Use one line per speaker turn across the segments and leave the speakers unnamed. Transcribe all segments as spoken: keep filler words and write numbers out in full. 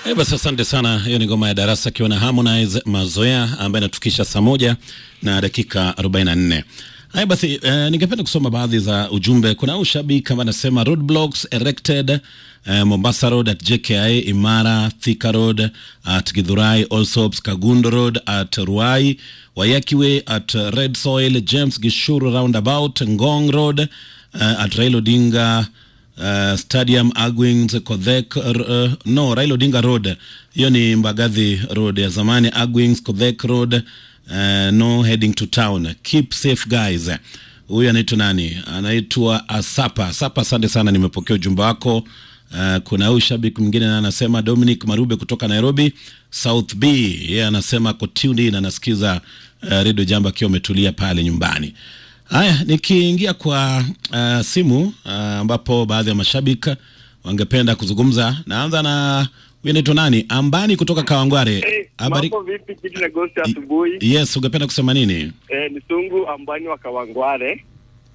Eh, basi asante sana. Hiyo ni ngoma ya Darasa akiwa na Harmonize Mazoea ambaye anatukisha saa moja na dakika arobaini na nne. Haya basi, eh, ningependa kusoma baadhi za ujumbe. Kuna ushabiki kama anasema roadblocks erected eh, Mombasa Road at J K I, Imara, Thika Road at Githurai, Allsops, Kagundo Road at Ruai, Wayakiwe at Red Soil, James Gishuru Roundabout, Ngong Road uh, at Raila Odinga Uh, Stadium, Agwings, Kodhek, uh, no, Raila Odinga Road. Hiyo ni Mbagathi Road ya zamani. Agwings, Kodhek Road, uh, no heading to town. Keep safe guys. Huyu anaitwa nani? Anaitwa Asapa. Asapa, asante sana, nimepokea ujumbe wako. Uh, kuna huyu shabiki mwingine anasema Dominic Marube kutoka Nairobi South B. Yeye yeah, anasema kotuni na nasikiza uh, Radio Jambo akiwa umetulia pale nyumbani. Haya, nikiingia kwa uh, simu ambapo uh, baadhi ya mashabiki wangependa kuzungumza. Naanza na wewe, unaitwa nani? Ambani kutoka Kawangware.
Hey,
Habari...
mambo vipi Kidi na Ghost asubuhi?
Yes, ungependa kusema nini?
Eh, ni Sungu Ambani wa Kawangware.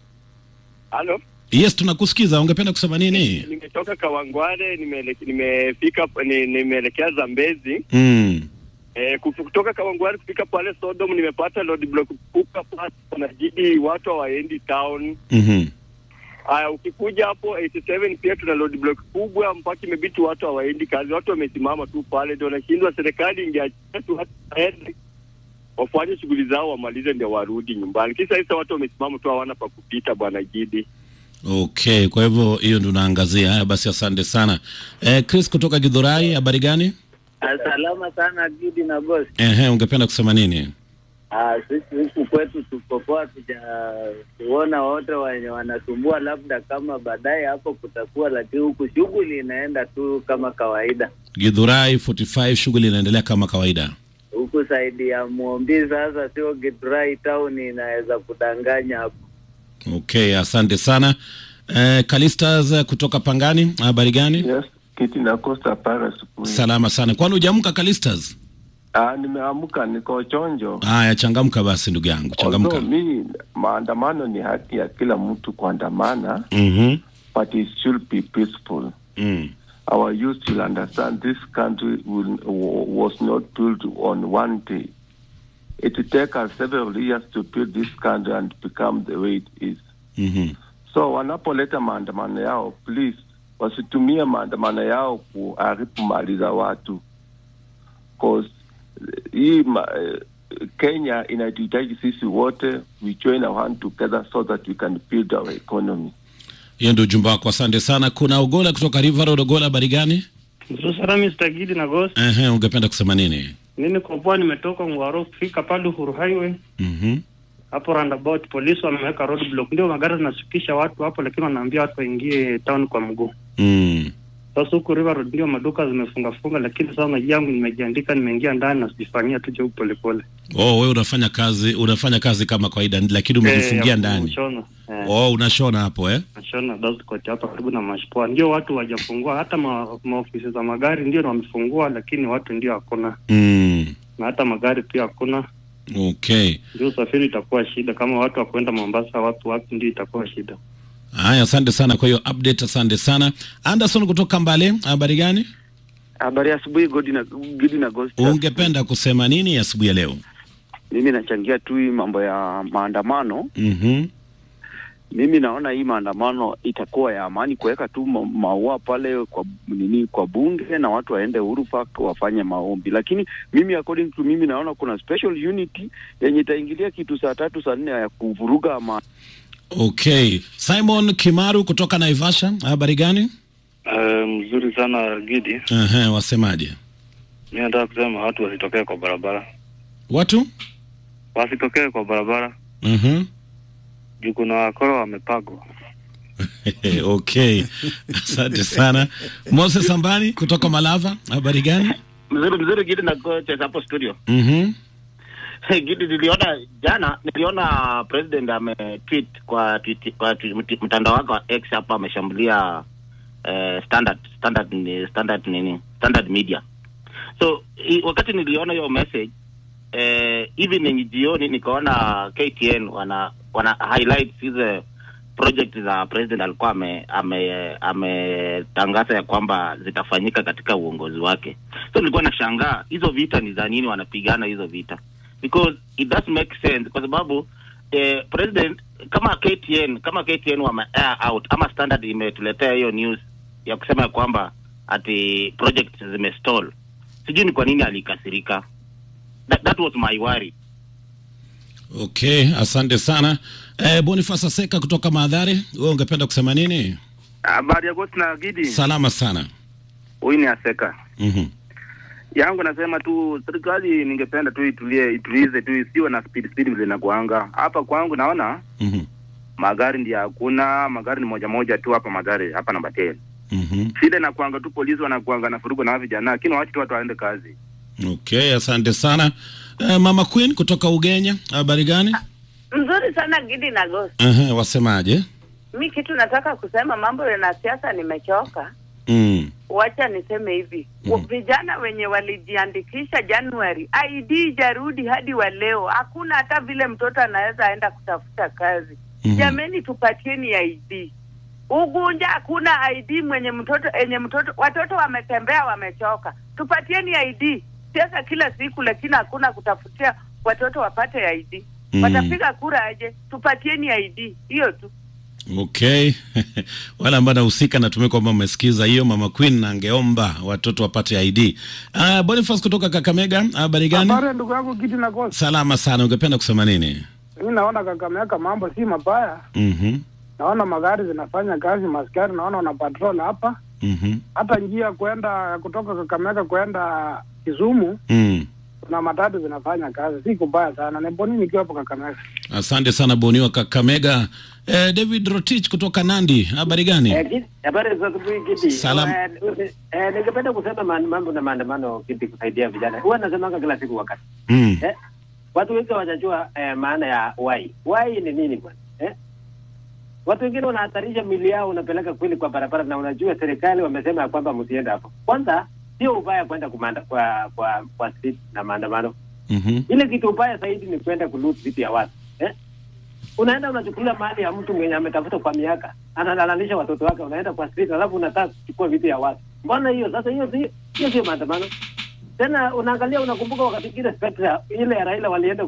Halo?
Yes, tunakusikiza. Ungependa kusema nini?
Nimetoka Kawangware, nimefika nime nimeelekea Zambezi.
Mm.
Eh, kutoka Kawangware kufika pale Sodom nimepata load block kuka pale na jidi watu hawaendi town.
Mhm.
Aya, ukikuja hapo eighty-seven pia tuna load block kubwa mpaka imebidi watu hawaendi kazi. Watu wamesimama tu pale, ndio nashindwa serikali ingeacha tu hata wafanye shughuli zao wamalize ndio warudi nyumbani. Kisa sasa watu wamesimama tu hawana pa kupita bwana Gidi.
Okay, kwa hivyo hiyo ndio naangazia. Haya basi, asante sana. Eh, Chris kutoka Githurai, habari gani?
Salama sana Gidi na Ghost.
Ehe, ungependa kusema nini?
Ah, sisi huku kwetu tukopoa tujaona wote wenye wanasumbua, labda kama baadaye hapo kutakuwa, lakini huku shughuli inaenda tu kama kawaida.
Githurai forty-five shughuli inaendelea kama kawaida.
Huku saidi ya Muombi sasa, sio Githurai town, inaweza kudanganya hapo.
Okay, asante sana. Eh, Kalistas kutoka Pangani, habari gani?
Yes, Kiti na Costa para asubuhi.
Salama sana. Kwani hujaamka Kalistas?
Ah, nimeamka, niko chonjo.
Haya, changamka basi ndugu yangu, changamka.
Although mimi maandamano ni haki ya kila mtu kuandamana.
Mhm.
But it should be peaceful.
Mm.
Our youth will understand this country will, was not built on one day. It will take us several years to build this country and become the way it is.
Mhm.
So wanapoleta maandamano yao, please wasitumie maandamano yao kuharibu mali za watu. Cause hii uh, Kenya inahitaji sisi wote we join our hand together so that we can build our economy.
Hiyo ndio ujumbe wako, asante sana. Kuna Ugola kutoka River Road. Ugola, habari gani?
Ndio sana mister Gidi na Ghost.
Ehe, ungependa kusema nini?
Mimi kwa bwana nimetoka Ngwaro kufika pale Uhuru Highway.
Mhm.
Hapo roundabout police wameweka road block. Ndio magari zinashukisha watu hapo, lakini wanaambia watu waingie town kwa mguu.
Mm.
Sasa huko River Road ndio maduka zimefunga funga, lakini sasa maji yangu nimejiandika, nimeingia ndani na sijifanyia tu jeu pole pole.
Oh, wewe unafanya kazi, unafanya kazi kama kawaida lakini umejifungia
eh,
ndani.
Unashona.
Eh. Oh, unashona hapo eh?
Unashona dust coat hapa karibu na mashpoa. Ndio watu wajafungua, hata ma, maofisi za magari ndio wamefungua, lakini watu ndio hakuna.
Mm.
Na hata magari pia hakuna.
Okay.
Ndio usafiri itakuwa shida kama watu wakwenda Mombasa, watu wapi ndio itakuwa shida.
Haya, asante sana kwa hiyo update, asante sana. Anderson kutoka Mbale, habari gani?
Habari asubuhi Godi na Gidi na Ghost.
Ungependa kusema nini asubuhi ya leo?
Mimi nachangia tu mambo ya maandamano.
Mhm.
Mimi naona hii maandamano itakuwa ya amani, kuweka tu ma maua pale kwa nini kwa bunge na watu waende Uhuru Park wafanye maombi. Lakini mimi according to mimi naona kuna special unity yenye itaingilia kitu saa tatu saa nne ya kuvuruga ama.
Okay. Simon Kimaru kutoka Naivasha, habari gani?
Uh, mzuri sana Gidi.
Ehe, wasemaje?
Mimi nataka kusema watu wasitokee kwa barabara.
Watu?
Wasitokee kwa barabara.
Mhm.
Juu kuna wakora wamepagwa.
Okay. Asante sana. Moses Sambani kutoka Malava, habari gani?
Mzuri mzuri Gidi na Ghost hapo studio.
Mhm.
Hey, Gidi, niliona jana niliona president ametweet kwa tweet, kwa tweet, mtandao wake wa X hapa ameshambulia eh, standard standard ni standard nini standard media. So i, wakati niliona hiyo message eh, evening jioni nikaona K T N wana wana highlight hizo project za president alikuwa ame ametangaza ame ya kwamba zitafanyika katika uongozi wake. So nilikuwa nashangaa hizo vita ni za nini wanapigana hizo vita, because it does make sense, kwa sababu eh, president kama K T N kama K T N wame air out ama Standard imetuletea hiyo news ya kusema ya kwamba ati project zimestall, sijui ni kwa nini alikasirika. That, that was my worry.
Okay, asante sana. Eh, Boniface Seka kutoka Maadhari, wewe ungependa kusema nini?
Habari ya Ghost na Gidi.
Salama sana.
Huyu ni Aseka.
Mhm.
Yangu nasema tu serikali ningependa tu itulie, itulize tu, isiwe na speed speed vile inakuanga. Hapa kwangu naona
Mhm.
magari ndio hakuna, magari ni moja moja tu hapa magari hapa na Bateli.
Mhm.
Shida na kuanga tu polisi wanakuanga na furugo na vijana, lakini waache tu watu waende kazi.
Okay, asante sana. Eh, Mama Queen kutoka Ugenya, habari gani?
Mzuri sana Gidi na Ghost.
Eh, uh-huh, wasemaje?
Mimi kitu nataka kusema, mambo ya siasa nimechoka.
Mm.
Wacha niseme hivi. Mm. Vijana wenye walijiandikisha January, I D jarudi hadi wa leo. Hakuna hata vile mtoto anaweza aenda kutafuta kazi. Mm. Jameni, tupatieni I D. Ugunja hakuna I D mwenye mtoto enye mtoto, watoto wametembea wamechoka. Tupatieni I D. Siasa kila siku, lakini hakuna kutafutia watoto wapate I D. Mm. Watapiga kura aje? Tupatieni I D. Hiyo tu.
Okay. Wala ambao nahusika natumia kwamba mmesikiza hiyo Mama Queen na angeomba watoto wapate I D. Ah, uh, Boniface kutoka Kakamega, habari gani?
Habari ndugu yangu Gidi na Ghost.
Salama sana, ungependa kusema nini?
Mimi naona Kakamega mambo si mabaya.
Mhm.
Naona magari zinafanya kazi, maskari naona wana patrol hapa.
Mhm.
Hata njia kwenda kutoka Kakamega kwenda Kisumu.
Mhm.
Na matatu zinafanya kazi, si kubaya sana. Na Boni nikiwa hapo Kakamega.
Asante sana Boni wa Kakamega. Eh, David Rotich kutoka Nandi, habari gani?
Eh, habari za Gidi.
Salam.
Eh, eh, ningependa kusema mambo na maandamano Gidi kusaidia vijana. Huwa nasemanga kila siku wakati.
Mm.
Eh, watu wengi hawajajua eh, maana ya why. Why ni nini bwana? Eh? Watu wengine wanahatarisha mili yao, unapeleka kweli kwa barabara na unajua serikali wamesema ya kwamba msiende hapo. Kwanza sio ubaya kwenda kumanda kwa kwa kwa street na maandamano.
Mhm.
Ile kitu ubaya zaidi ni kwenda kuloot vitu ya watu. Eh? Unaenda unachukua mali ya mtu mwenye ametafuta kwa miaka, analalisha watoto wake, unaenda kwa street alafu unataka kuchukua vitu ya watu. Mbona hiyo sasa? Hiyo si hiyo sio maandamano. Tena unaangalia, unakumbuka wakati kile Spectra ile ya Raila walienda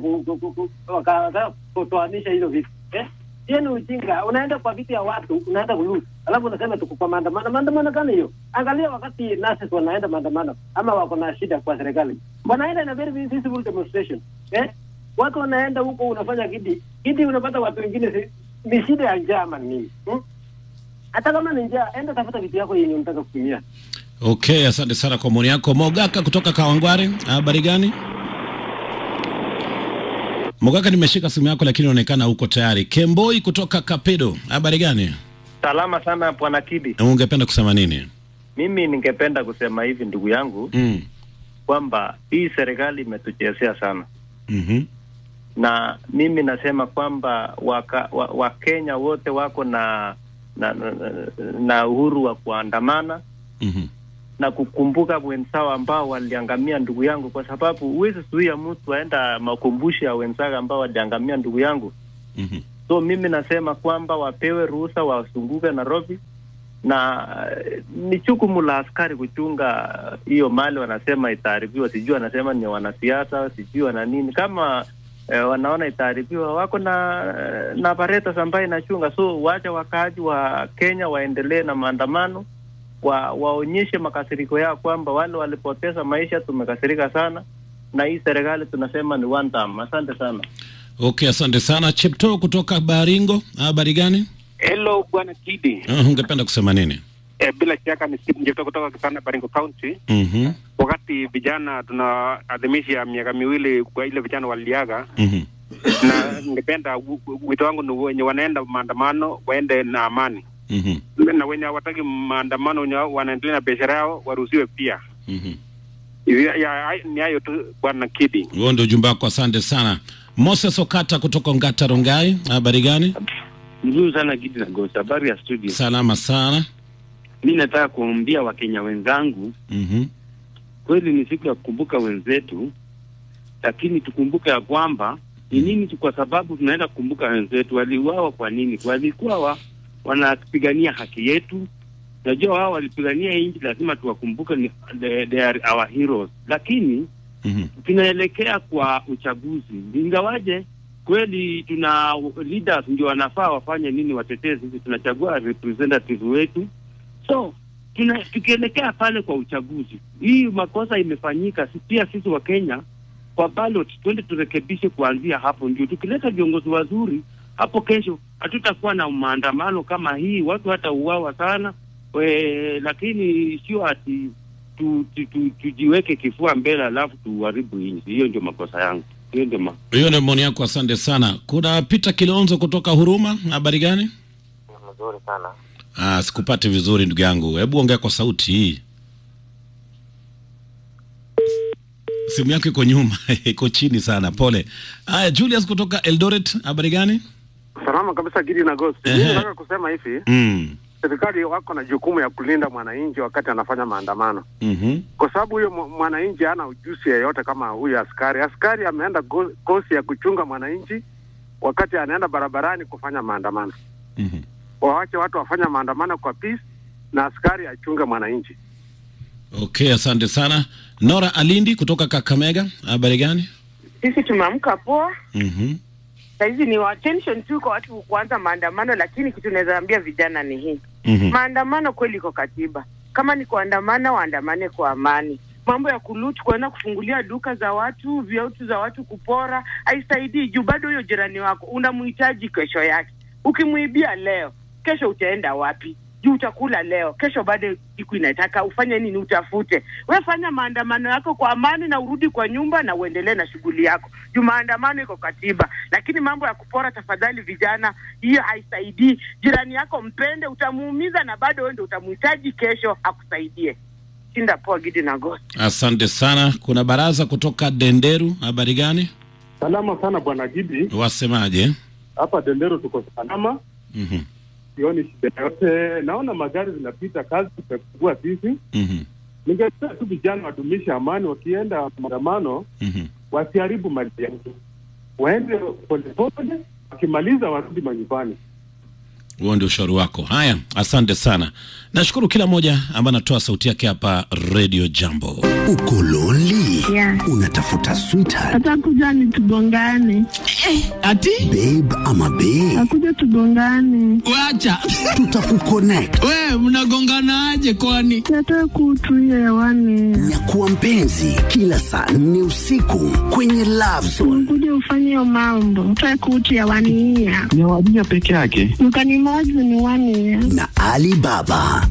wakataka kutoanisha hizo vitu. Eh? Hiyo ni ujinga. Unaenda kwa vitu ya watu, unaenda kuloot. Alafu unasema tuko kwa maandamano. Maandamano gani hiyo? Angalia wakati nurses wanaenda maandamano ama wako na shida kwa serikali. Wanaenda na very peaceful demonstration. Eh? Watu wanaenda huko, unafanya Gidi. Gidi unapata watu wengine si, ni shida ya njaa ama nini? Hmm? Hata kama ni njaa, enda tafuta vitu yako yenye unataka kutumia.
Okay, asante sana kwa maoni yako. Mogaka kutoka Kawangware, habari gani? Mogaka, nimeshika simu yako lakini inaonekana uko tayari. Kemboi kutoka Kapedo, habari gani?
Salama sana Bwana Kidi.
Ungependa kusema nini?
Mimi ningependa kusema hivi ndugu yangu,
mm.
kwamba hii serikali imetuchezea sana.
Mhm.
Na mimi nasema kwamba waka, wa, wa Kenya wote wako na na, na, na uhuru wa kuandamana.
Mhm.
Na kukumbuka wenzao ambao waliangamia ndugu yangu, kwa sababu huwezi zuia mtu aenda makumbusho ya wenzao ambao waliangamia ndugu yangu.
Mhm.
So mimi nasema kwamba wapewe ruhusa wasunguke Nairobi, na ni jukumu la askari kuchunga hiyo mali wanasema itaharibiwa. Sijui wanasema ni wanasiasa, sijui wana nini. Kama eh, wanaona itaharibiwa, wako na na bareta ambaye inachunga. So wacha wakaaji wa Kenya waendelee na maandamano, wa waonyeshe makasiriko yao kwamba wale walipoteza maisha, tumekasirika sana na hii serikali tunasema ni one time. Asante sana.
Okay, asante sana. Chepto kutoka Baringo, habari gani?
Hello Bwana Kidi.
Uh, ungependa kusema nini?
Eh, bila shaka ni Steve Njepto kutoka Kisana Baringo County.
Mhm. Mm,
wakati vijana tunaadhimisha miaka miwili kwa ile vijana waliaga.
Mhm. Mm,
na ningependa wito wangu ni wenye wanaenda maandamano waende na amani.
Mhm.
Mm, na wenye hawataki maandamano, wenye wanaendelea na biashara yao waruhusiwe pia.
Mhm. Mm,
ya, ya, ni hayo tu Bwana Kidi.
huo ndio ujumbe wako, asante sana. Moses Okata kutoka Ngata Rongai, habari gani?
Mzuri sana Gidi na Ghost, habari ya studio.
Salama sana.
Mimi nataka kuambia Wakenya wenzangu,
Mhm.
kweli ni siku ya kukumbuka wenzetu, lakini tukumbuke ya kwamba Ni nini? Kwa sababu tunaenda kukumbuka wenzetu waliuawa. Kwa nini? Walikuwa wa, wanapigania haki yetu. Najua wao walipigania nchi, lazima tuwakumbuke, ni they, they are our heroes. Lakini mm-hmm. tunaelekea kwa uchaguzi. Ingawaje kweli tuna leaders ndio wanafaa wafanye nini, watetezi, sisi tunachagua representative wetu. So tuna tukielekea pale kwa uchaguzi, hii makosa imefanyika, si pia sisi wa Kenya kwa ballot twende turekebishe kuanzia hapo. Ndio tukileta viongozi wazuri hapo, kesho hatutakuwa na maandamano kama hii, watu hata uawa sana. We, lakini sio ati tu, tu, tu, tujiweke kifua mbele alafu tuharibu nchi. Hiyo ndio makosa yangu. Hiyo ndio ma
Hiyo ndio maoni yako, asante sana. Kuna Peter Kilonzo kutoka Huruma, habari gani?
Mzuri sana.
Ah, sikupati vizuri ndugu yangu. Hebu ongea kwa sauti hii. Simu yako iko nyuma, iko chini sana. Pole. Haya, Julius kutoka Eldoret, habari gani?
Salama kabisa Gidi na Ghost. Mimi nataka kusema hivi.
Mm.
Serikali wako na jukumu ya kulinda mwananchi wakati anafanya maandamano.
Mhm.
Kwa sababu huyo mwananchi hana ujuzi yeyote kama huyo askari. Askari ameenda kosi ya kuchunga mwananchi wakati anaenda barabarani kufanya maandamano.
Mhm.
Waache watu wafanya maandamano kwa peace na askari achunge mwananchi.
Okay, asante sana. Nora Alindi kutoka Kakamega, habari gani?
Sisi tumeamka poa.
Mhm.
Saizi ni attention tu kwa watu kuanza maandamano, lakini kitu naweza ambia vijana ni hii.
Mm-hmm.
Maandamano kweli iko katiba. Kama ni kuandamana, waandamane kwa amani. Mambo ya kulutu, kuenda kufungulia duka za watu, viatu za watu kupora, haisaidii. Juu bado huyo jirani wako unamhitaji kesho yake. Ukimuibia leo, kesho utaenda wapi? Juu utakula leo, kesho bado siku inataka ufanye nini, utafute. Wewe fanya maandamano yako kwa amani na urudi kwa nyumba na uendelee na shughuli yako. Juu maandamano iko katiba. Lakini mambo ya kupora, tafadhali vijana, hiyo haisaidii. Jirani yako mpende, utamuumiza na bado wewe ndio utamhitaji kesho akusaidie. Shinda poa Gidi na Ghost.
Asante sana. Kuna Baraza kutoka Denderu, habari gani?
Salama sana bwana Gidi.
Wasemaje?
Hapa Denderu tuko salama.
Mhm.
Sioni shida yote. Naona magari zinapita, kazi tutachukua sisi.
Mhm.
Ningetaka tu vijana wadumisha amani, wakienda maandamano
mhm,
wasiharibu mali ya mtu. Waende polepole, wakimaliza warudi manyumbani.
Huo ndio ushauri wako. Haya, asante sana. Nashukuru kila mmoja ambaye anatoa sauti yake hapa Radio Jambo.
Uko lonely?
Yeah.
Unatafuta sweetheart?
Atakuja ni tugongane.
Eh, ati? Babe ama babe?
Akuja tugongane.
Wacha. Tutakuconnect.
We, mnagongana aje kwani? Nataka kutuia hewani.
Nyakuwa mpenzi kila saa nne usiku kwenye Love Zone.
Kuja ufanye hiyo mambo. Nataka kutia hewani ya.
Ni wadia peke yake.
Mkanimozi ni wani ya.
Na Alibaba.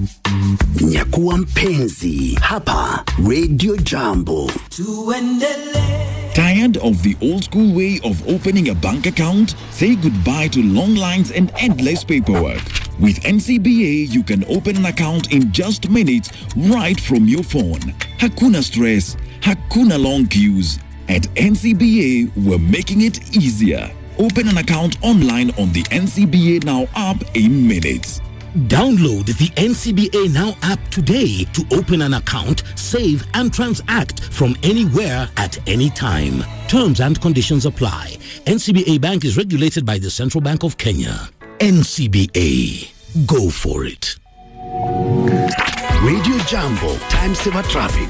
Nyakuwa mpenzi hapa Radio Jambo.
Tired of the old school way of opening a bank account? Say goodbye to long lines and endless paperwork. With N C B A, you can open an account in just minutes right from your phone. Hakuna stress, hakuna long queues. At N C B A, we're making it easier. Open an account online on the N C B A Now app in minutes.
Download the N C B A Now app today to open an account, save and transact from anywhere at any time. Terms and conditions apply. N C B A Bank is regulated by the Central Bank of Kenya. N C B A. Go for it.
Radio Jambo, time saver traffic.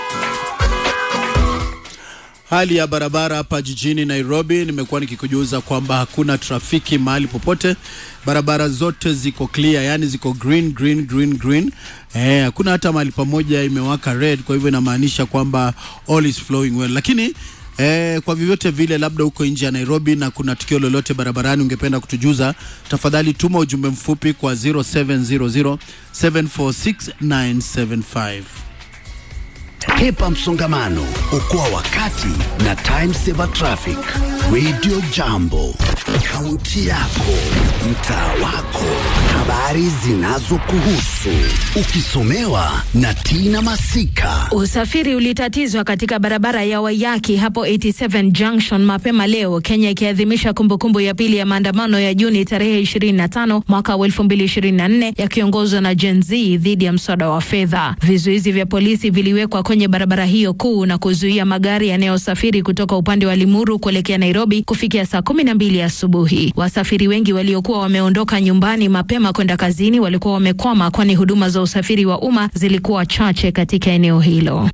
Hali ya barabara hapa jijini Nairobi, nimekuwa nikikujuza kwamba hakuna trafiki mahali popote. Barabara zote ziko clear, yani ziko green green green green. Eh, hakuna hata mahali pamoja imewaka red, kwa hivyo inamaanisha kwamba all is flowing well. Lakini eh, kwa vyovyote vile, labda uko nje ya Nairobi na kuna tukio lolote barabarani ungependa kutujuza, tafadhali tuma ujumbe mfupi kwa zero seven zero zero seven four six nine seven five.
Hepa msongamano, okoa wakati na time saver traffic. Radio Jambo, kaunti yako, mtaa wako, habari zinazokuhusu. Mavuso, ukisomewa na Tina Masika.
Usafiri ulitatizwa katika barabara ya Waiyaki hapo eighty-seven Junction mapema leo, Kenya ikiadhimisha kumbukumbu ya pili ya maandamano ya Juni tarehe ishirini na tano mwaka wa elfu mbili ishirini na nne yakiongozwa na Gen Z dhidi ya mswada wa fedha. Vizuizi vya polisi viliwekwa kwenye barabara hiyo kuu na kuzuia magari yanayosafiri kutoka upande wa Limuru kuelekea Nairobi kufikia saa kumi na mbili asubuhi. Wasafiri wengi waliokuwa wameondoka nyumbani mapema kwenda kazini walikuwa wamekwama, kwani huduma za usafiri wa umma zilikuwa chache katika eneo hilo.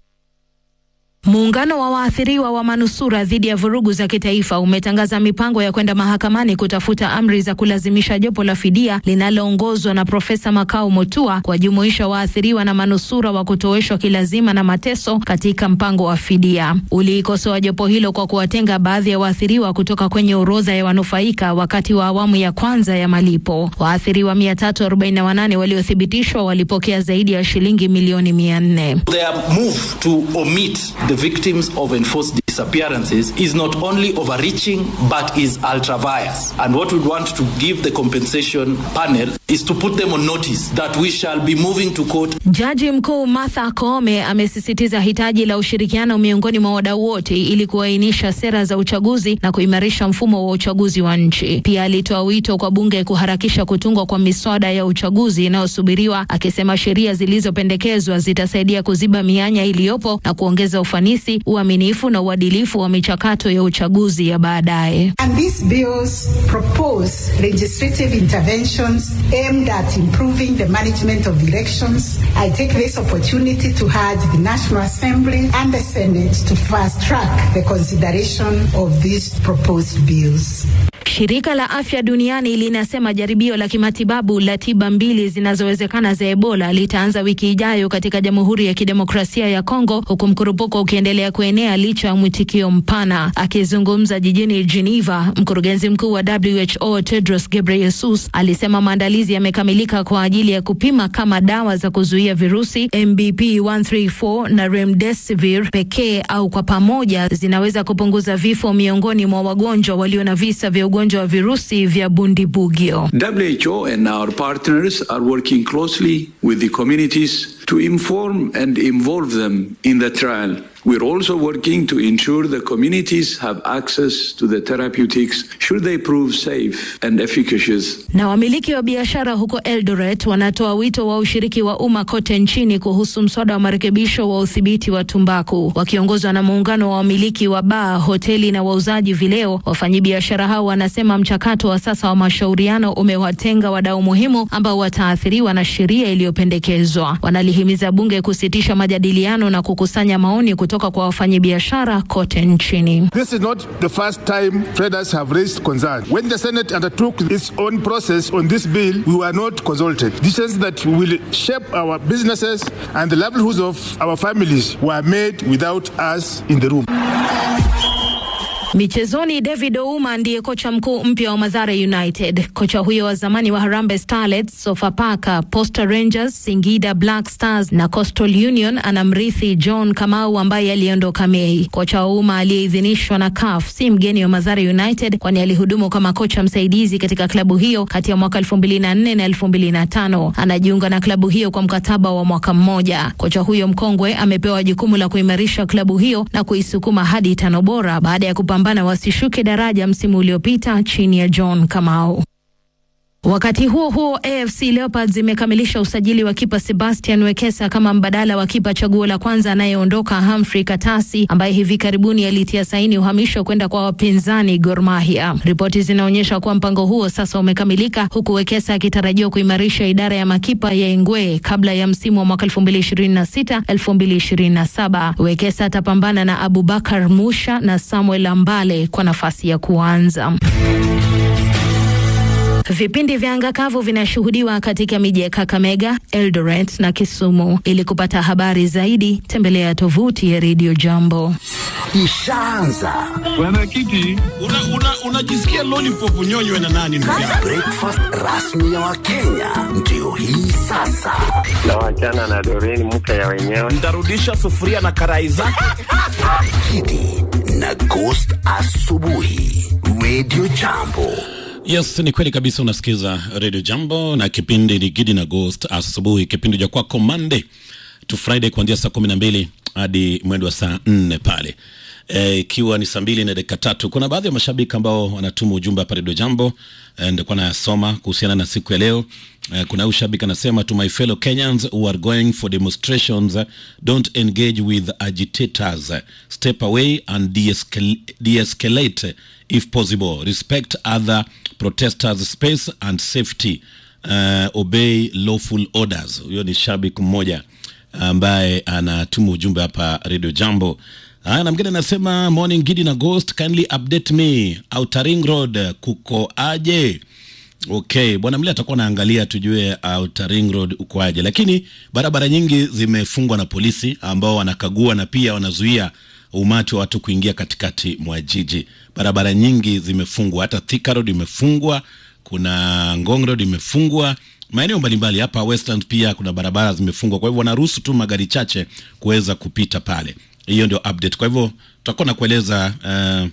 Muungano wa waathiriwa wa manusura dhidi ya vurugu za kitaifa umetangaza mipango ya kwenda mahakamani kutafuta amri za kulazimisha jopo la fidia linaloongozwa na Profesa Makau Mutua kuwajumuisha waathiriwa na manusura wa kutoweshwa kilazima na mateso katika mpango wa fidia. Uliikosoa jopo hilo kwa kuwatenga baadhi ya waathiriwa kutoka kwenye orodha ya wanufaika wakati wa awamu ya kwanza ya malipo. Waathiriwa mia tatu arobaini na wanane waliothibitishwa walipokea zaidi ya shilingi milioni mia nne.
Their move to omit the victims of enforced disappearances is not only overreaching but is ultra vires, and what we want to give the compensation panel is to put them on notice that we shall be moving to court.
Jaji mkuu Martha Koome amesisitiza hitaji la ushirikiano miongoni mwa wadau wote ili kuainisha sera za uchaguzi na kuimarisha mfumo wa uchaguzi wa nchi. Pia alitoa wito kwa bunge kuharakisha kutungwa kwa miswada ya uchaguzi inayosubiriwa, akisema sheria zilizopendekezwa zitasaidia kuziba mianya iliyopo na kuongeza ufanisi, uaminifu na uadilifu wa michakato ya uchaguzi ya baadaye.
And these bills propose legislative interventions aimed at improving the management of elections. I take this opportunity to urge the National Assembly and the Senate to fast track the consideration of these proposed bills.
Shirika la Afya Duniani linasema jaribio la kimatibabu la tiba mbili zinazowezekana za Ebola litaanza wiki ijayo katika Jamhuri ya Kidemokrasia ya Kongo, huku mkurupuko ukiendelea kuenea licha ya mwitikio mpana. Akizungumza jijini Geneva, mkurugenzi mkuu wa W H O Tedros Ghebreyesus alisema maandalizi yamekamilika kwa ajili ya kupima kama dawa za kuzuia virusi M B P one three four na Remdesivir pekee au kwa pamoja zinaweza kupunguza vifo miongoni mwa wagonjwa walio na visa vya ugonjwa wa virusi vya Bundibugyo.
W H O and our partners are working closely with the communities to inform and involve them in the trial. We're also working to ensure the communities have access to the therapeutics should they prove safe and efficacious.
Na wamiliki wa biashara huko Eldoret wanatoa wito wa ushiriki wa umma kote nchini kuhusu mswada wa marekebisho wa udhibiti wa tumbaku. Wakiongozwa na muungano wa wamiliki wa baa, hoteli na wauzaji vileo, wafanyabiashara hao wanasema mchakato wa sasa wa mashauriano umewatenga wadau muhimu ambao wataathiriwa na sheria iliyopendekezwa. Wanalihimiza bunge kusitisha majadiliano na kukusanya maoni kutoka kwa wafanyabiashara kote nchini.
This is not the first time traders have raised concern. When the Senate undertook its own process on this bill, we were not consulted. Decisions that will shape our businesses and the livelihoods of our families were made without us in the room.
Michezoni, David Ouma ndiye kocha mkuu mpya wa Mathare United. Kocha huyo wa zamani wa Harambee Starlets, Sofapaka, Posta Rangers, Singida Black Stars na Coastal Union anamrithi John Kamau ambaye aliondoka Mei. Kocha Ouma aliyeidhinishwa na C A F si mgeni wa Mathare United, kwani alihudumu kama kocha msaidizi katika klabu hiyo kati ya mwaka elfu mbili na nne na elfu mbili na tano. Anajiunga na klabu hiyo kwa mkataba wa mwaka mmoja. Kocha huyo mkongwe amepewa jukumu la kuimarisha klabu hiyo na kuisukuma hadi tano bora baada ya kupambana bana wasishuke daraja msimu uliopita chini ya John Kamau. Wakati huo huo, A F C Leopards imekamilisha usajili wa kipa Sebastian Wekesa kama mbadala wa kipa chaguo la kwanza anayeondoka Humphrey Katasi, ambaye hivi karibuni alitia saini uhamisho kwenda kwa wapinzani Gor Mahia. Ripoti zinaonyesha kuwa mpango huo sasa umekamilika, huku Wekesa akitarajiwa kuimarisha idara ya makipa ya Ingwe kabla ya msimu wa mwaka elfu mbili ishirini na sita elfu mbili ishirini na saba. Wekesa atapambana na Abubakar Musha na Samuel Ambale kwa nafasi ya kuanza. Vipindi vya anga kavu vinashuhudiwa katika miji ya Kakamega, Eldoret na Kisumu. Ili kupata habari zaidi, tembelea tovuti ya Radio Jambo.
Ishaanza.
Bwana Kiti, unajisikia una, una lollipop nyonywe na nani ndugu yangu?
Breakfast rasmi ya Wakenya ndio hii sasa.
Na wachana na Doreen mke ya wenyewe.
Nitarudisha sufuria na karai zake.
Kiti na Ghost asubuhi. Radio Jambo.
Yes, ni kweli kabisa, unasikiza Radio Jambo na kipindi ni Gidi na Ghost asubuhi, kipindi cha kwako Monday to Friday kuanzia saa kumi na mbili hadi mwendo wa saa nne pale. Eh, ikiwa ni saa mbili na dakika tatu. Kuna baadhi ya mashabiki ambao wanatuma ujumbe hapa Radio Jambo, eh, ndio nasoma kuhusiana na siku ya leo. Eh, kuna ushabiki anasema, to my fellow Kenyans who are going for demonstrations, don't engage with agitators, step away and de-escal- de-escalate if possible, respect other protesters' space and safety, uh, obey lawful orders. Huyo ni shabiki mmoja ambaye anatuma ujumbe hapa Radio Jambo. Ah, na mgeni anasema, morning Gidi na Ghost, kindly update me, Outer Ring Road kuko aje? Okay, bwana Mlia atakuwa naangalia tujue Outer Ring Road uko aje, lakini barabara nyingi zimefungwa na polisi ambao wanakagua na pia wanazuia umati wa watu kuingia katikati mwa jiji. Barabara nyingi zimefungwa, hata Thika Road imefungwa, kuna Ngong Road imefungwa, maeneo mbalimbali hapa Westland pia kuna barabara zimefungwa. Kwa hivyo wanaruhusu tu magari chache kuweza kupita pale. Hiyo ndio update. Kwa hivyo tutakuwa na kueleza uh,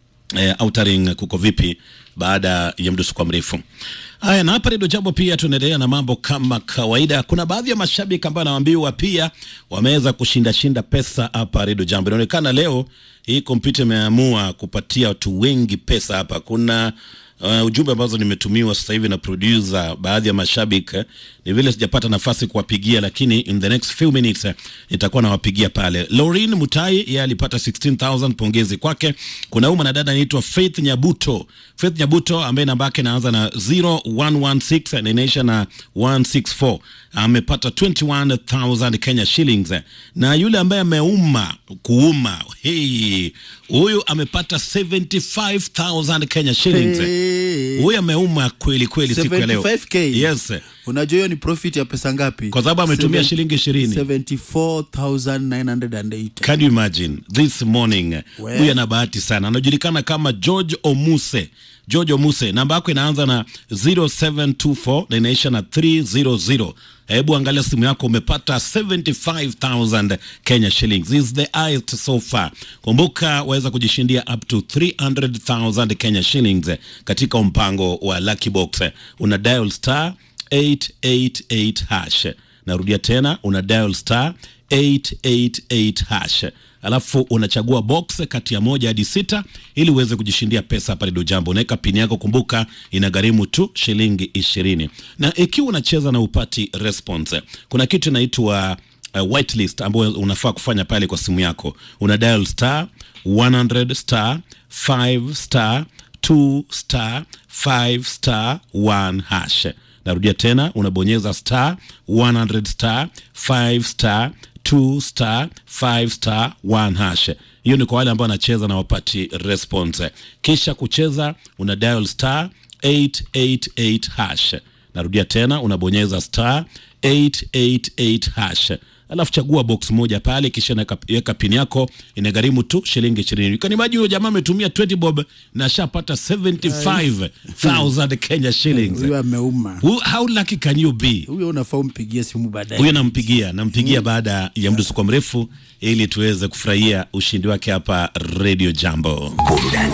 uh, Outer Ring kuko vipi baada ya mdusu kwa mrefu. Haya, na hapa Radio Jambo pia tunaendelea na mambo kama kawaida. Kuna baadhi ya mashabiki ambao naambiwa pia wameweza kushinda shinda pesa hapa Radio Jambo. Inaonekana leo hii kompyuta imeamua kupatia watu wengi pesa hapa. Kuna Uh, ujumbe ambazo nimetumiwa sasa hivi na producer baadhi ya mashabiki, ni vile sijapata nafasi kuwapigia, lakini in the next few minutes uh, nitakuwa nawapigia pale. Lauren Mutai yeye alipata sixteen thousand, pongezi kwake. Kuna huyu mwanadada anaitwa Faith Nyabuto. Faith Nyabuto ambaye namba yake inaanza na zero one one six na inaisha na one six four, amepata twenty-one thousand Kenya shillings. Na yule ambaye ameuma kuuma, hey, huyu amepata seventy-five thousand Kenya shillings. Hey. Huyu ameuma kweli kweli siku ya leo.
seventy-five K.
Yes.
Unajua hiyo ni profit ya pesa ngapi?
Kwa sababu ametumia shilingi ishirini.
seventy-four thousand nine hundred eight.
Can you imagine this morning? Huyu ana bahati sana. Anajulikana kama George Omuse. George Omuse, namba yako inaanza na zero seven two four na inaisha na three hundred. Hebu angalia simu yako, umepata seventy-five thousand Kenya shillings. This is the highest so far. Kumbuka waweza kujishindia up to three hundred thousand Kenya shillings katika mpango wa Lucky Box. Una dial star eight eight eight hash. Narudia tena, una dial star eight eight eight hash. Alafu unachagua box kati ya moja hadi sita ili uweze kujishindia pesa hapa Radio Jambo. Unaweka pini yako, kumbuka inagharimu tu shilingi ishirini. Na ikiwa unacheza na upati response, kuna kitu inaitwa uh, whitelist ambayo unafaa kufanya pale kwa simu yako. Una dial star one hundred star five star two star five star one hash. Narudia tena, unabonyeza star one hundred star five star two star five star one hash. Hiyo ni kwa wale ambao wanacheza na wapati response. Kisha kucheza una dial star eight eight eight hash. Narudia tena, unabonyeza star eight eight eight hash. Alafu chagua box moja pale, kisha naweka pin yako, inagharimu tu shilingi ishirini. Kani maji huyo jamaa ametumia twenty bob na shapata seventy-five thousand Kenya shillings.
Huyo ameuma.
How lucky can you be?
Huyo unafaa umpigie simu baadaye.
Huyo nampigia, nampigia mm. baada ya mdusu kwa mrefu ili tuweze kufurahia ushindi wake hapa Radio Jambo.